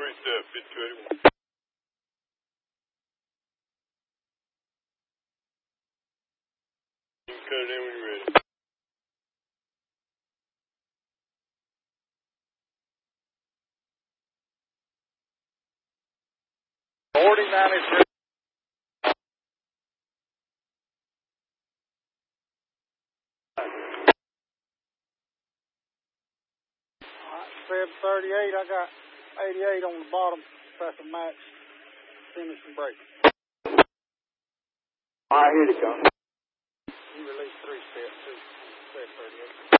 step, 5281. You can cut it in when you're ready. $40.93. Feb 38, I got 88 on the bottom. Press a max. Finish and break. All right, here they come. You release 3 steps too. Feb 38.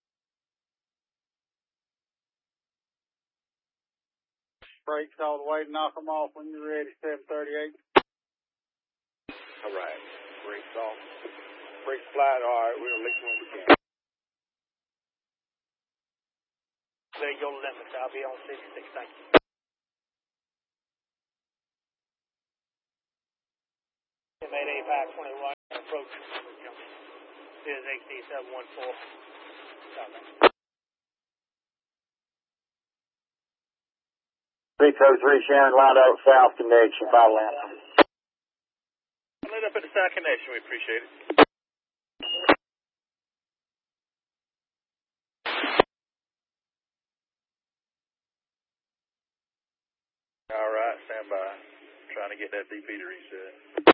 Brakes all the way. Knock them off when you're ready. 738. All right. Brakes off. Brakes flat. All right, we'll release when we can. There you go, limits. I'll be on 66. Thank you. Mayday 521. Approach. This is XD 714. South. 603 Shannon, lined up south connection, 5 lamp. Lit up at the south connection. We appreciate it. All right, stand by. Trying to get that DP to reset.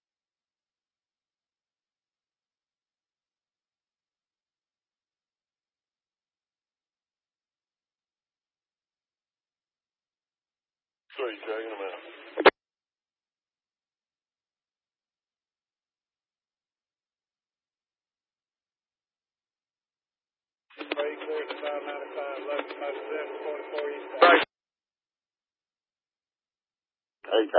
Sorry, dragging them out. Break 4595, 1157, 44 east. Right. There you go.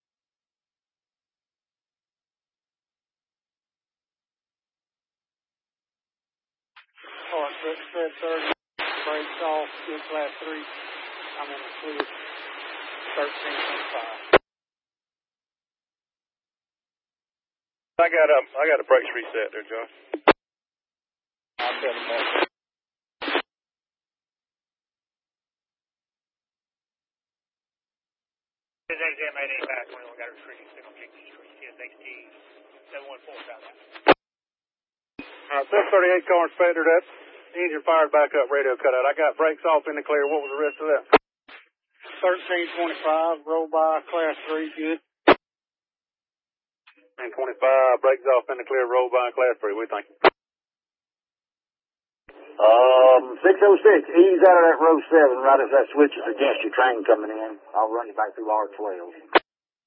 All right, Feb 30. Brakes off. Good class 3. I'm in the clear. 1325. I got a brakes reset there, Josh. I'll tell them that. This is XM 88521. Got a restricting signal. XD 714 South. All right, 738 car inspector. That engine fired back up. Radio cut out. I got brakes off in the clear. What was the rest of that? 1325. Roll by class 3. Good. And 25, brakes off in the clear, roll by class 3. We thank you. 606, ease out of that row 7 right as that switch is against your train coming in. I'll run you back through R12.